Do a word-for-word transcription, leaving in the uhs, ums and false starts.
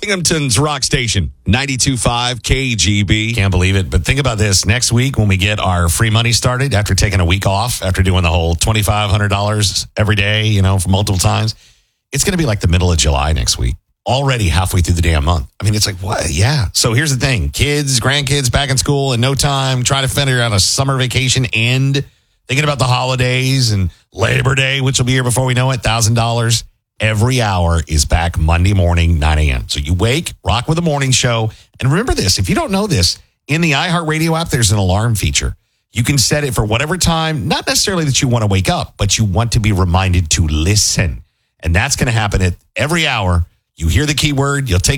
Binghamton's Rock Station, ninety-two point five K G B. Can't believe it. But think about this. Next week, when we get our free money started, after taking a week off, after doing the whole twenty-five hundred dollars every day, you know, for multiple times, it's going to be like the middle of July next week. Already halfway through the damn month. I mean, it's like, what? Yeah. So here's the thing. Kids, grandkids back in school in no time, trying to figure out a summer vacation and thinking about the holidays and Labor Day, which will be here before we know it, one thousand dollars. Every hour is back Monday morning, nine a.m. So you wake, rock with the morning show. And remember this, if you don't know this, in the iHeartRadio app, there's an alarm feature. You can set it for whatever time, not necessarily that you want to wake up, but you want to be reminded to listen. And that's going to happen at every hour. You hear the keyword, you'll take